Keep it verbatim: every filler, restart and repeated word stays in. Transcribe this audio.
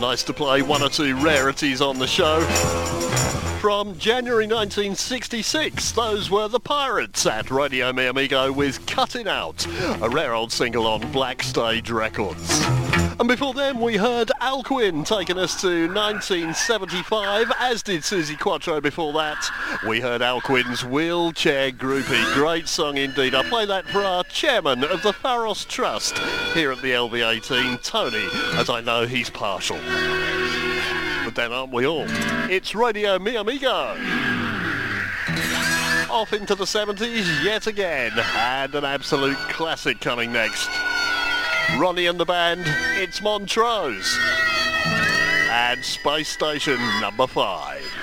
nice to play one or two rarities on the show. From January nineteen sixty-six, those were the Pirates at Radio Mi Amigo with Cutting Out, a rare old single on Black Stage Records. And before them we heard Alcuin taking us to nineteen seventy-five, as did Suzi Quatro before that. We heard Alcuin's Wheelchair Groupie, great song indeed. I play that for our chairman of the Pharos Trust here at the L V eighteen, Tony, as I know he's partial. But then aren't we all? It's Radio Mi Amigo. Off into the seventies yet again, and an absolute classic coming next. Ronnie and the band, it's Montrose. And Space Station number five.